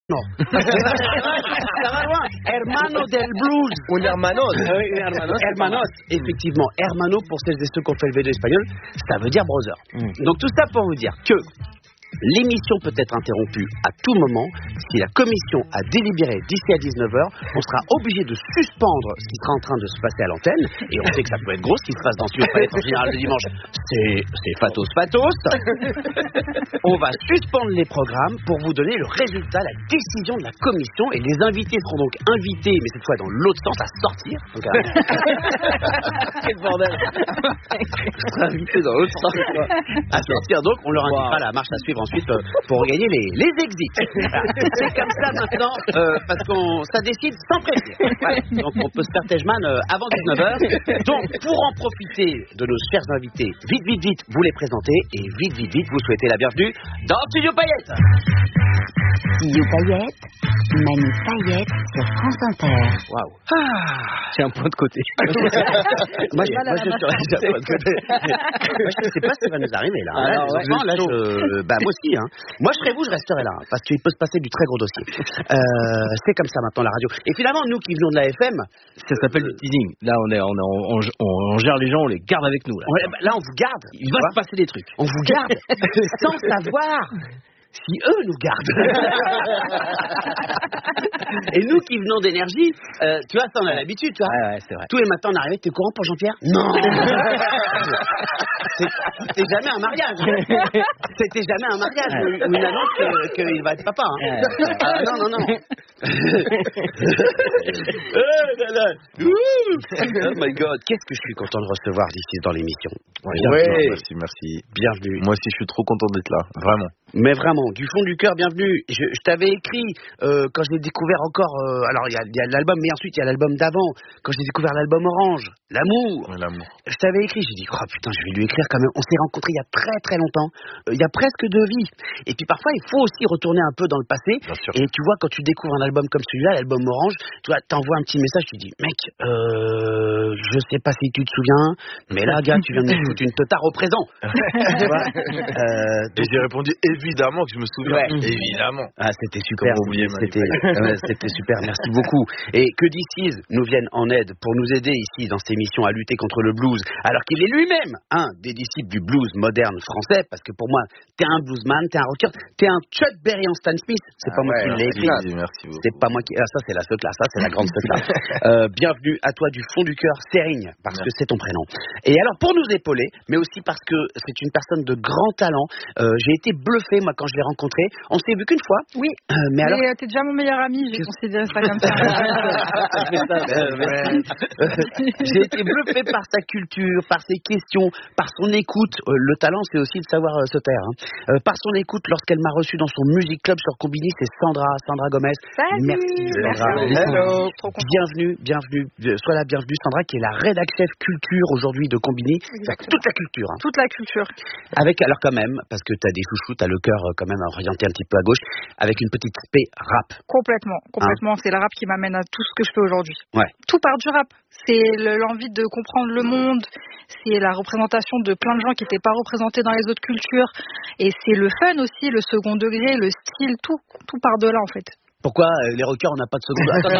No. Ça va loin. Hermano del blues. Un hermanos. Hermanos, effectivement. Hermano, pour celles et ceux qui ont fait le V2 espagnol, ça veut dire brother. Donc tout ça pour vous dire que l'émission peut être interrompue à tout moment. Si la commission a délibéré d'ici à 19h, on sera obligé de suspendre ce qui sera en train de se passer à l'antenne. Et on sait que ça peut être gros, ce qui se passe dans Studio Palette en général le dimanche. C'est fatos. On va suspendre les programmes pour vous donner le résultat, la décision de la commission. Et les invités seront donc invités, mais cette fois dans l'autre sens, à sortir. Donc, quel bordel. Ils seront invités dans l'autre sens. À sortir donc, on leur indiquera la marche à suivre ensuite pour gagner les exits. Voilà. C'est comme ça maintenant parce qu'on ça décide sans prévenir. Voilà. Donc on peut se faire Tejman avant 19h. Donc pour en profiter de nos chers invités, vite, vous les présentez et vite, vous souhaitez la bienvenue dans Studio Payette. Studio Payette, Manu Payette sur France Inter. Waouh. J'ai un point de côté. Moi, je suis un point de côté. Moi, je sais pas ce qui va nous arriver là. Moi aussi. Hein. Moi, je serais vous, je resterai là. Parce qu'il peut se passer du très gros dossier. C'est comme ça maintenant la radio. Et finalement, nous qui venons de la FM. Ça s'appelle du teasing. Là, on gère les gens, on les garde avec nous. Là, on vous garde. Il va se passer des trucs. On vous garde sans savoir si eux nous gardent. Et nous qui venons d'énergie, tu vois, ça on a l'habitude, tu vois. Ouais, c'est vrai. Tous les matins on arrivait, t'es au courant pour Jean-Pierre? Non. C'était jamais un mariage. C'était jamais un mariage ou une annonce qu'il va être papa. Hein. Non. Oh my God, qu'est-ce que je suis content de recevoir d'ici dans l'émission. Ouais, merci. Bienvenue. Moi aussi, je suis trop content d'être là, vraiment. Mais vraiment, du fond du cœur, bienvenue. Je t'avais écrit quand je l'ai découvert encore. Alors il y a l'album, mais ensuite il y a l'album d'avant. Quand j'ai découvert l'album Orange, l'amour. Je t'avais écrit, j'ai dit oh putain, je vais lui écrire quand même. On s'est rencontrés il y a très très longtemps. Il y a presque 2 vies. Et puis parfois il faut aussi retourner un peu dans le passé. Et tu vois, quand tu découvres un album comme celui-là, l'album Orange, tu vois, t'envoies un petit message, tu dis mec, je sais pas si tu te souviens, mais là gars, tu viens de me foutre une totale au présent. Tu vois, et j'ai répondu évidemment que je me souviens. Ouais. Évidemment. Ah, c'était super. C'était super. Merci beaucoup. Et que DC's nous viennent en aide pour nous aider ici dans cette émission à lutter contre le blues, alors qu'il est lui-même un des disciples du blues moderne français. Parce que pour moi, t'es un bluesman, t'es un rocker, t'es un Chuck Berry en Stan Smith. C'est pas moi qui l'ai écrit. Merci beaucoup. C'est pas moi qui. Ah, ça c'est la secla. Ça c'est la grande secla. Bienvenue à toi du fond du cœur, Serigne, parce que c'est ton prénom. Et alors pour nous épauler, mais aussi parce que c'est une personne de grand talent. J'ai été bluffé moi quand je l'ai rencontré. On s'est vu qu'une fois. Oui. Mais alors, t'es déjà mon meilleur ami. J'ai considéré ça comme ça. J'ai été bluffé par sa culture, par ses questions, par son écoute. Le talent, c'est aussi de savoir se taire. Hein. Par son écoute, lorsqu'elle m'a reçu dans son music club sur Combini, c'est Sandra Gomez. Salut. Merci Sandra. Hello. Bienvenue. Sois la bienvenue Sandra, qui est la rédac chef culture aujourd'hui de Combini. Toute la culture. Hein. Toute la culture. Avec alors quand même, parce que t'as des chouchous, t'as le cœur quand même orienté un petit peu à gauche, avec une petite spé rap. Complètement. Hein? C'est le rap qui m'amène à tout ce que je fais aujourd'hui. Ouais. Tout part du rap. C'est l'envie de comprendre le monde, c'est la représentation de plein de gens qui n'étaient pas représentés dans les autres cultures, et c'est le fun aussi, le second degré, le style, tout part de là en fait. Pourquoi les rockers, on n'a pas de second degré?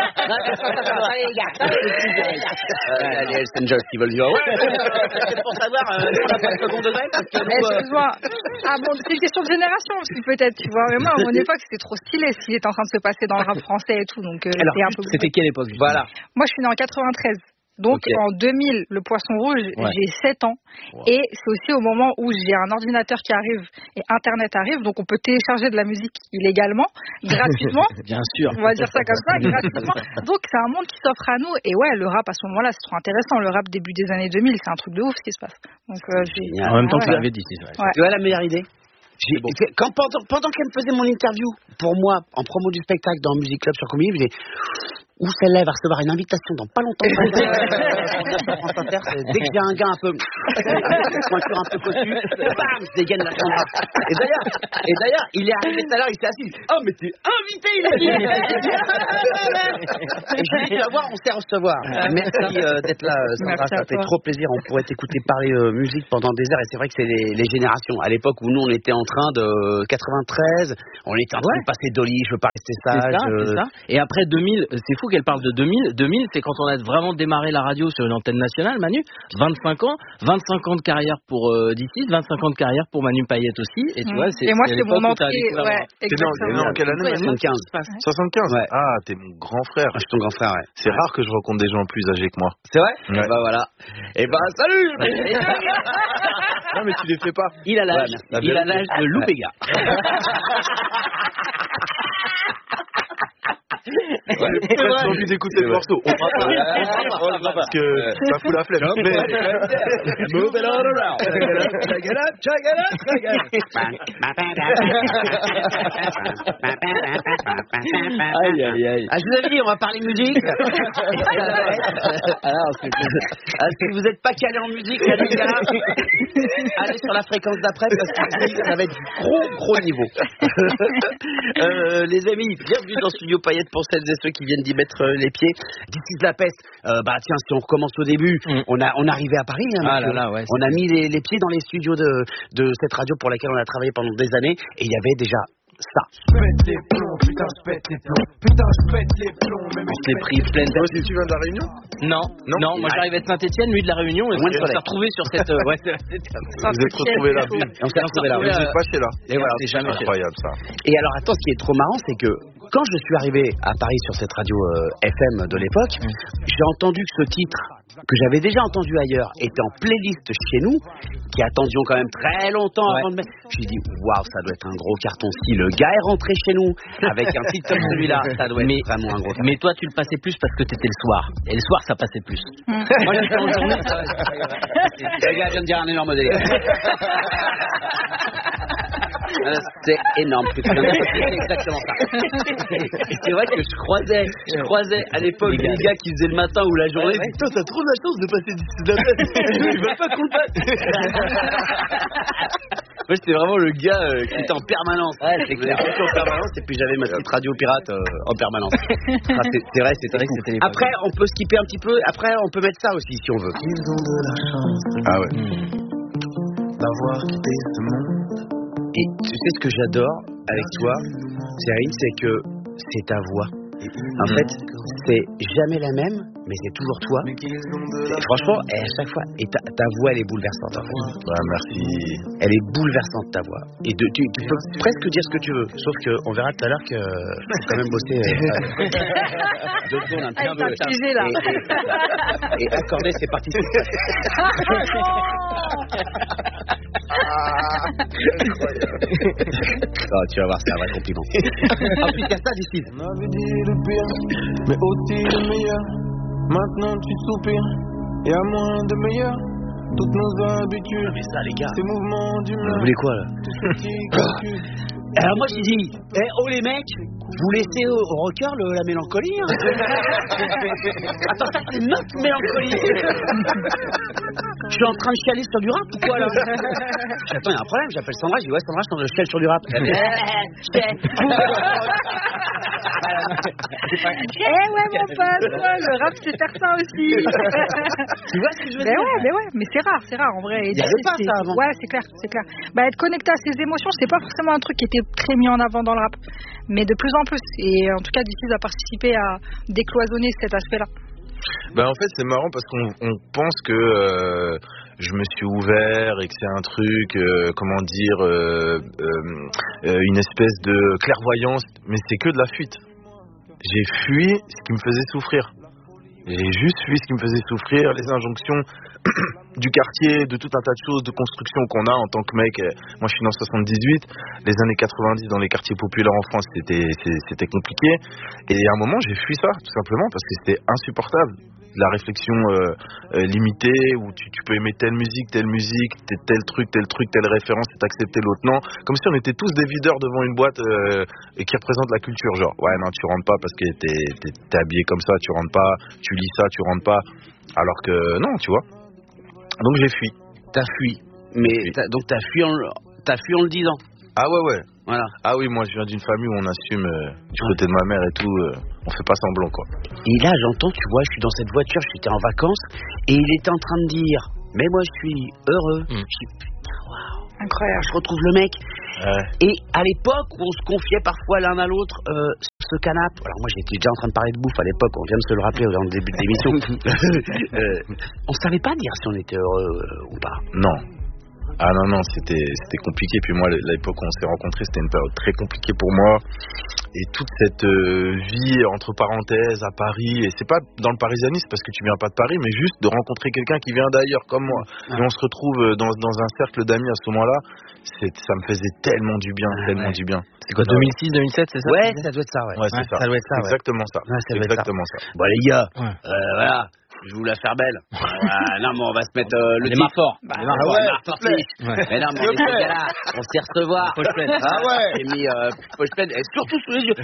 Les Hells Angels qui veulent dire c'est pour savoir on n'a pas de second degré. Excuse-moi. Ah bon, c'est une question de génération aussi peut-être, tu vois. Mais moi, à mon époque, c'était trop stylé ce qui était en train de se passer dans le rap français et tout. Donc, alors, c'était quelle époque? Voilà. Moi, je suis née en 93. Donc en 2000, le Poisson Rouge, j'ai 7 ans. Wow. Et c'est aussi au moment où j'ai un ordinateur qui arrive et Internet arrive. Donc on peut télécharger de la musique illégalement, gratuitement. Bien sûr. On va dire ça comme ça, gratuitement. Donc c'est un monde qui s'offre à nous. Et ouais, le rap à ce moment-là, c'est trop intéressant. Le rap début des années 2000, c'est un truc de ouf ce qui se passe. Donc, en même temps que l'arrivée d'ici. Tu vois la meilleure idée? Pendant qu'elle me faisait mon interview, pour moi, en promo du spectacle dans Music Club sur Combini, je disais où celle-là va recevoir une invitation dans pas longtemps. Dès que j'ai un gars un peu pointure un peu cossu, bam, je dégaine la Sandra. Et d'ailleurs, il est arrivé tout à l'heure, il s'est assis. Oh mais t'es invité, il a dit. Et je vais voir, on sait recevoir. Merci d'être là, Sandra, ça fait trop plaisir. On pourrait t'écouter parler musique pendant des heures. Et c'est vrai que c'est les générations. À l'époque où nous, on était en train de 93, on était en train de passer Dolly, je veux pas rester sage. C'est ça. Et après 2000, c'est fou qu'elle parle de 2000. 2000, c'est quand on a vraiment démarré la radio sur une antenne nationale, Manu. 25 ans de carrière pour D6, 25 ans de carrière pour Manu Payette aussi. Et tu vois, et moi, c'est mon entrée. T'es né en quelle année? 75. 75. Ouais. Ah, t'es mon grand frère. Je suis ton grand frère, ouais. C'est rare que je rencontre des gens plus âgés que moi. C'est vrai? Ouais. Bah voilà. Et bah salut. Non mais tu les fais pas. Il a l'âge de Lou Béga. J'ai envie d'écouter le morceau. On fera pas. Parce que ça fout la flemme. Move it all around. Aïe, aïe, aïe. Ah, je vous avais dit, on va parler musique. Si vous n'êtes pas calé en musique, les gars, allez sur la fréquence d'après parce que ça va être du gros niveau. Les amis, bienvenue dans Studio Payette pour celles et ceux qui viennent d'y mettre les pieds. D'ici de la peste, bah tiens, si on recommence au début, on arrivait à Paris. Hein, on a mis les pieds dans les studios de cette radio pour laquelle on a travaillé pendant des années et il y avait déjà ça. On se l'est pris plein Toi aussi, tu viens de la Réunion? Non, moi j'arrivais de Saint-Etienne, lui de la Réunion, et on s'est retrouvés sur cette. Vous êtes retrouvés là. On s'est retrouvés là. Vous n'êtes pas chez là. Et voilà, c'est jamais incroyable ça. Et alors attends, ce qui est trop marrant, c'est que quand je suis arrivé à Paris sur cette radio FM de l'époque, j'ai entendu que ce titre, que j'avais déjà entendu ailleurs, était en playlist chez nous, qui attendions quand même très longtemps avant de mettre. J'ai dit, waouh, ça doit être un gros carton. Si le gars est rentré chez nous avec un titre comme celui-là, ça doit être vraiment un gros carton. Mais toi, tu le passais plus parce que t'étais le soir. Et le soir, ça passait plus. Moi, j'étais en journée, ça va. Le gars vient de dire un énorme délire. C'est énorme, c'est exactement ça. Et c'est vrai que je croisais à l'époque des gars qui faisaient le matin ou la journée. Putain, t'as trop de la chance de passer d'ici de la tête. Ils veulent pas qu'on le passe. Moi, j'étais vraiment le gars qui était en permanence. C'est clair. En permanence, et puis j'avais ma petite radio pirate en permanence. C'est vrai, c'était cool. Après, on peut skipper un petit peu. Après, on peut mettre ça aussi si on veut. Ils ont de la chance d'avoir quitté ce monde. Et tu sais ce que j'adore avec toi, Cyril, c'est que c'est ta voix. En fait, c'est jamais la même, mais c'est toujours toi. Franchement, à chaque fois, et ta voix, elle est bouleversante. En fait. Merci. Elle est bouleversante, ta voix. Et tu peux presque dire ce que tu veux, sauf qu'on verra tout à l'heure que faut quand même bosser. Deux secondes, un petit peu. Et accordé, c'est parti. Oh, tu vas voir, c'est un vrai compliment. Ensuite, il y a ça d'ici. On avait dit le pire, mais aussi le meilleur. Maintenant tu soupires, y a moins de meilleur. Toutes nos habitudes, Mais ça, les gars, ces mouvements d'humeur. vous voulez quoi là? Tout ce qui calcule. Alors moi je dis, oh les mecs, vous laissez au rocker la mélancolie hein. Attends, ça c'est notre mélancolie. Je suis en train de chialer sur du rap ou quoi là? Attends, il y a un problème, j'appelle Sandra, je dis ouais Sandra, je chiale sur du rap. Ouais mon pote, le rap c'est faire ça aussi. Tu vois ce que je veux dire? Mais c'est rare en vrai. Il y avait pas ça avant. Ouais, c'est clair. Bah être connecté à ses émotions, c'est pas forcément un truc qui était très mis en avant dans le rap, mais de plus en plus. Et en tout cas, d'ici a participé à décloisonner cet aspect-là. Ben en fait c'est marrant parce qu'on pense que je me suis ouvert et que c'est un truc une espèce de clairvoyance, mais c'est que de la fuite. J'ai fui ce qui me faisait souffrir. J'ai juste fui ce qui me faisait souffrir, les injonctions du quartier, de tout un tas de choses, de construction qu'on a en tant que mec. Moi je suis dans 78, les années 90 dans les quartiers populaires en France c'était compliqué. Et à un moment j'ai fui ça tout simplement parce que c'était insupportable. La réflexion limitée où tu peux aimer telle musique, tel truc, telle référence et t'accepter l'autre non. Comme si on était tous des videurs devant une boîte et qui représente la culture. Genre ouais non tu rentres pas parce que t'es habillé comme ça, tu rentres pas, tu lis ça, tu rentres pas. Alors que non tu vois. Donc j'ai fui. T'as fui. Mais donc t'as fui en le disant. Ah ouais. Voilà. Ah oui, moi je viens d'une famille où on assume du côté de ma mère et tout, on fait pas semblant quoi. Et là, j'entends, tu vois, je suis dans cette voiture, j'étais en vacances, et il était en train de dire, mais moi je suis heureux. Je dis, putain, waouh. Incroyable. Je retrouve le mec. Et à l'époque où on se confiait parfois l'un à l'autre ce canapé, alors moi j'étais déjà en train de parler de bouffe à l'époque, on vient de se le rappeler au début de l'émission. On savait pas dire si on était heureux ou pas. Non. Ah non, c'était compliqué. Puis moi, l'époque où on s'est rencontrés, c'était une période très compliquée pour moi. Et toute cette vie, entre parenthèses, à Paris, et c'est pas dans le parisianisme parce que tu viens pas de Paris, mais juste de rencontrer quelqu'un qui vient d'ailleurs, comme moi. Et on se retrouve dans un cercle d'amis à ce moment-là. Ça me faisait tellement du bien, du bien. C'est quoi, 2006, 2007, c'est ça? Ouais, ça doit être ça, ouais. Ouais, c'est ça. Ça doit être ça, ouais. Exactement ça. Ouais, ça doit être exactement ça. Bon, les gars, voilà. Je vous la faire belle. Non, mais on va se mettre le les titre. mains forts. Les mains forts. Mais non, mais les gars là, on s'y recevoir. Poche pleine. Ah ouais. J'ai mis poche pleine, et surtout sous les yeux.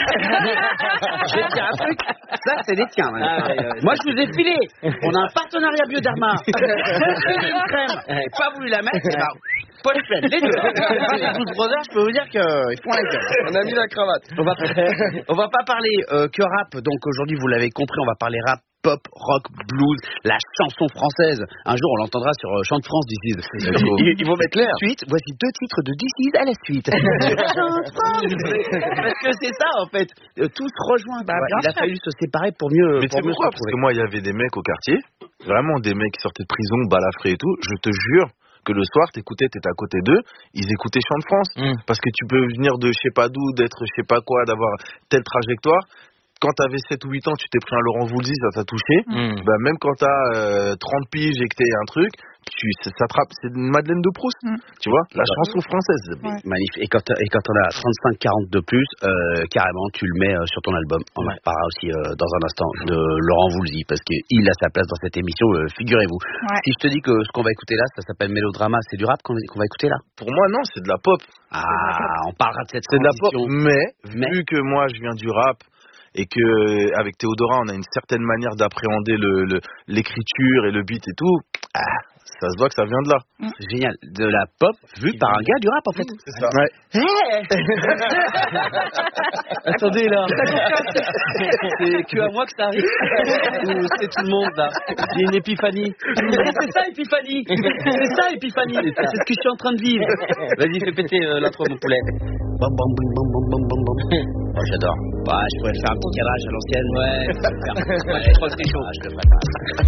Je vais te dire un truc. Ça, c'est des tiens. Moi, je vous ai filé. On a un partenariat Bioderma. C'est une crème. J'ai pas voulu la mettre. Et bah, poche pleine, les deux. Les 12 brothers, je peux vous dire qu'ils font la gueule. On a mis la cravate. On va pas parler que rap. Donc aujourd'hui, vous l'avez compris, on va parler rap, pop, rock, blues, la chanson française. Un jour, on l'entendra sur Chant de France d'ici. Ils vont mettre l'air. Suite, voici 2 titres de d'ici à la suite. Chant de France. Parce que c'est ça, en fait. Tout se rejoint. Il a fallu se séparer pour mieux. Mais c'est pourquoi? Parce que moi, il y avait des mecs au quartier, vraiment des mecs qui sortaient de prison, balafrés et tout. Je te jure que le soir, t'étais à côté d'eux, ils écoutaient Chant de France. Parce que tu peux venir de je sais pas d'où, d'être je sais pas quoi, d'avoir telle trajectoire. Quand t'avais 7 ou 8 ans, tu t'es pris un Laurent Voulzy, ça t'a touché. Bah, même quand t'as 30 piges et que t'es un truc, ça te c'est une Madeleine de Proust. Tu vois, la chanson française. Ouais. Magnifique. Et quand on a 35-40 de plus, carrément, tu le mets sur ton album. On en reparlera aussi dans un instant de Laurent Voulzy, parce qu'il a sa place dans cette émission, figurez-vous. Ouais. Si je te dis que ce qu'on va écouter là, ça s'appelle Mélodrama, c'est du rap qu'on va écouter là? Pour moi, non, c'est de la pop. Ah, on parlera de cette c'est de la pop. transition. Mais vu que moi, je viens du rap, et que avec Théodora on a une certaine manière d'appréhender l'écriture et le beat et tout, ça se voit que ça vient de là. C'est génial, de la pop vue par un gars du rap en fait. C'est ça. Ouais. Attendez là. C'est que à moi que ça arrive ou c'est tout le monde là? J'ai une épiphanie. C'est ça Épiphanie. C'est ça Épiphanie. C'est ce que je suis en train de vivre. Vas-y, fais péter l'intro mon poulet. Bam bam bam bam bam bam bam. Oh, j'adore. Ouais, je pourrais faire un petit cadrage à l'ancienne. Ouais, je crois que c'est chaud. Je le ferai pas.